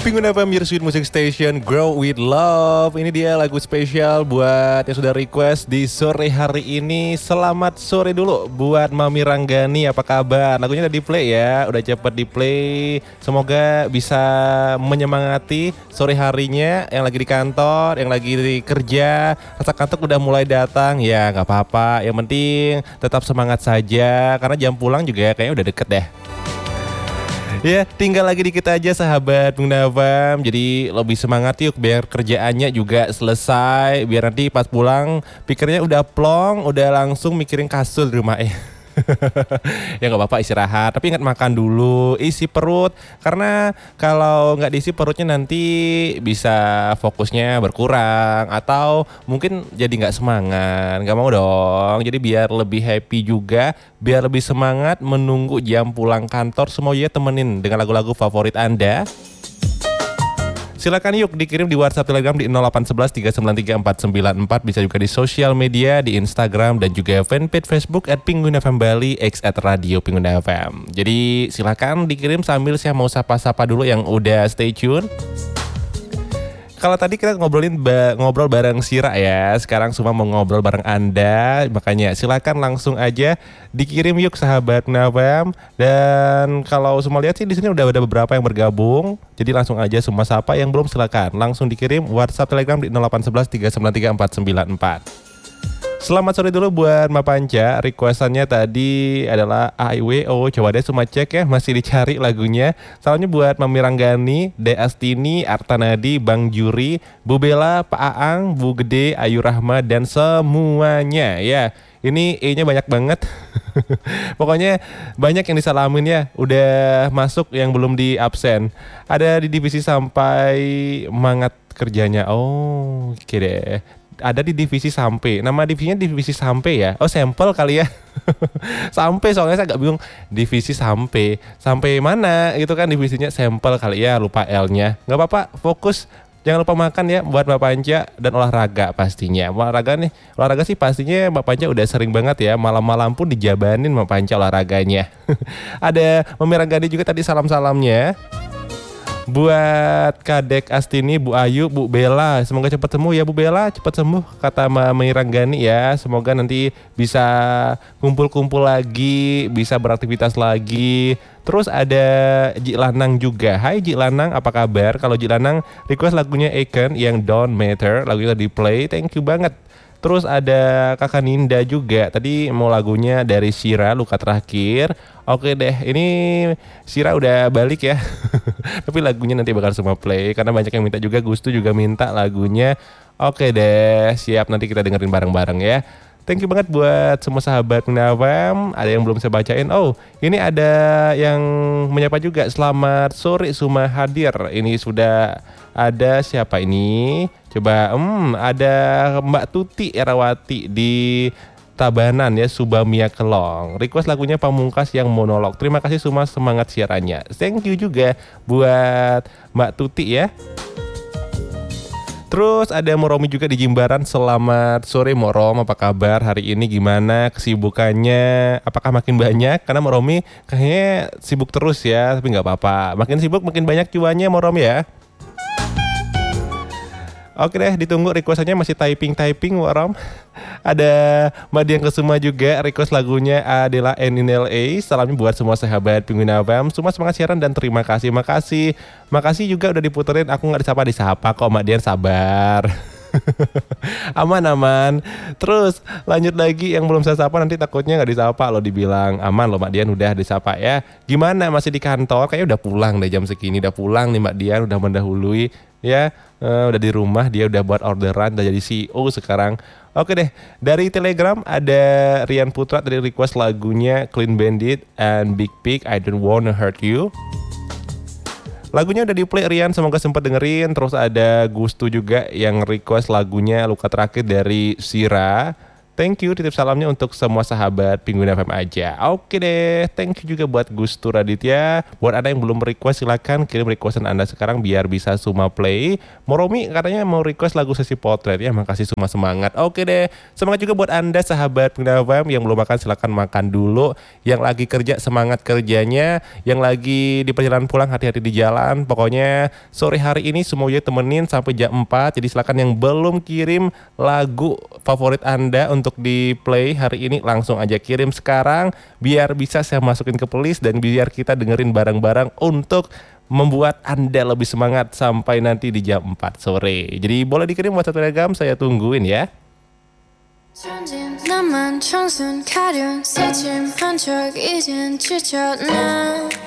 Pengguna FM Your Sweet Music Station, Grow With Love. Ini dia lagu spesial buat yang sudah request di sore hari ini. Selamat sore dulu buat Mami Ranggani, apa kabar? Lagunya udah di play ya, udah cepet di play. Semoga bisa menyemangati sore harinya yang lagi di kantor, yang lagi di kerja. Rasa kantuk udah mulai datang, ya gak apa-apa. Yang penting tetap semangat saja, karena jam pulang juga kayaknya udah deket deh. Ya, tinggal lagi dikit aja sahabat Pengguna FM. Jadi lebih semangat yuk biar kerjaannya juga selesai. Biar nanti pas pulang pikirnya udah plong, udah langsung mikirin kasur di rumah. Ya gak apa-apa istirahat, tapi ingat makan dulu, isi perut. Karena kalau gak diisi perutnya nanti bisa fokusnya berkurang, atau mungkin jadi gak semangat. Gak mau dong. Jadi biar lebih happy juga, biar lebih semangat menunggu jam pulang kantor, semuanya temenin dengan lagu-lagu favorit Anda. Silakan yuk dikirim di WhatsApp Telegram di 0811 393 494. Bisa juga di sosial media, di Instagram dan juga fanpage Facebook @Pengguna FM Bali X @Radio Pengguna FM. Jadi silakan dikirim sambil saya mau sapa-sapa dulu yang udah stay tune. Kalau tadi kita ngobrol bareng Sira ya, sekarang semua mau ngobrol bareng Anda, makanya silakan langsung aja dikirim yuk sahabat FM. Dan kalau semua lihat sih di sini udah ada beberapa yang bergabung, jadi langsung aja semua sapa, yang belum silakan langsung dikirim WhatsApp Telegram di 0811 393 494. Selamat sore dulu buat Ma Panca. Requestannya tadi adalah AIWO. Coba deh semua cek ya, masih dicari lagunya. Salamnya buat Mami Ranggani, De Astini, Artanadi, Bang Juri, Bu Bella, Pak Aang, Bu Gede, Ayu Rahma, dan semuanya ya. Ini E-nya banyak banget. Pokoknya banyak yang disalamin ya. Udah masuk yang belum di absen. Ada di divisi sampai mangat kerjanya. Oh, oke deh. Ada di divisi sampai. Nama divisinya divisi sampai ya. Oh, sampel kali ya. Sampai, soalnya saya agak bingung. Divisi sampai. Sampai mana gitu kan, divisinya sampel kali ya, lupa L-nya. Gak apa-apa, fokus. Jangan lupa makan ya buat Mbak Panca, dan olahraga pastinya. Olahraga sih pastinya Mbak Panca udah sering banget ya. Malam-malam pun dijabanin Mbak Panca olahraganya. Ada Mami Ranggani juga tadi salam-salamnya. Buat Kadek Astini, Bu Ayu, Bu Bella, semoga cepat sembuh ya Bu Bella, cepat sembuh kata Mami Ranggani ya. Semoga nanti bisa kumpul-kumpul lagi, bisa beraktivitas lagi. Terus ada Ji Lanang juga. Hai Ji Lanang, apa kabar? Kalau Ji Lanang request lagunya Icon yang Don't Matter, lagunya di play, thank you banget. Terus ada Kakak Ninda juga. Tadi mau lagunya dari Sira, Luka Terakhir. Oke deh, ini Sira udah balik ya. Tapi lagunya nanti bakal semua play, karena banyak yang minta juga, Gustu juga minta lagunya. Oke deh, siap, nanti kita dengerin bareng-bareng ya. Thank you banget buat semua sahabat Pengguna FM. Ada yang belum saya bacain. Oh, ini ada yang menyapa juga. Selamat sore Suma hadir. Ini sudah ada siapa ini? Coba, ada Mbak Tuti Erawati di Tabanan ya, Subamia Kelong. Request lagunya Pamungkas yang monolog. Terima kasih Suma, semangat siarannya. Thank you juga buat Mbak Tuti ya. Terus ada Moromi juga di Jimbaran. Selamat sore Morom, apa kabar hari ini, gimana kesibukannya, apakah makin banyak? Karena Moromi kayaknya sibuk terus ya, tapi gak apa-apa, makin sibuk makin banyak cuannya Morom ya. Oke deh, ditunggu requestannya, masih typing Morom. Ada Madiang Kesuma juga request lagunya Adela NNLA. Salamnya buat semua sahabat Pengguna FM. Semua semangat siaran dan terima kasih. Makasih juga udah diputerin. Aku gak disapa kok, Mbak Dian, sabar. Aman. Terus lanjut lagi, yang belum saya sapa nanti takutnya gak disapa loh, dibilang aman loh Mbak Dian, udah disapa ya. Gimana, masih di kantor? Kayaknya udah pulang deh jam segini. Udah pulang nih Mbak Dian, udah mendahului ya. Udah di rumah, dia udah buat orderan, udah jadi CEO sekarang. Oke deh, dari Telegram ada Rian Putra dari request lagunya Clean Bandit and Big Pig, I Don't Wanna Hurt You. Lagunya udah di play Rian, semoga sempat dengerin. Terus ada Gustu juga yang request lagunya Luka Terakhir dari Sira. Thank you, titip salamnya untuk semua sahabat Penguin FM aja. Oke deh, thank you juga buat Gustu Raditya. Buat Anda yang belum request, silakan kirim requestan Anda sekarang biar bisa Suma play. Moromi katanya mau request lagu Sesi Potret ya, makasih Suma semangat. Oke deh, semangat juga buat Anda sahabat Penguin FM yang belum makan, silakan makan dulu. Yang lagi kerja, semangat kerjanya. Yang lagi di perjalanan pulang, hati-hati di jalan. Pokoknya sore hari ini semuanya temenin sampai jam 4. Jadi silakan yang belum kirim lagu favorit Anda untuk di play hari ini, langsung aja kirim sekarang biar bisa saya masukin ke playlist dan biar kita dengerin bareng-bareng untuk membuat Anda lebih semangat sampai nanti di jam 4 sore. Jadi boleh dikirim WhatsApp Telegram, saya tungguin ya. 나만 청순 가련 새침한 척 이젠 지쳤나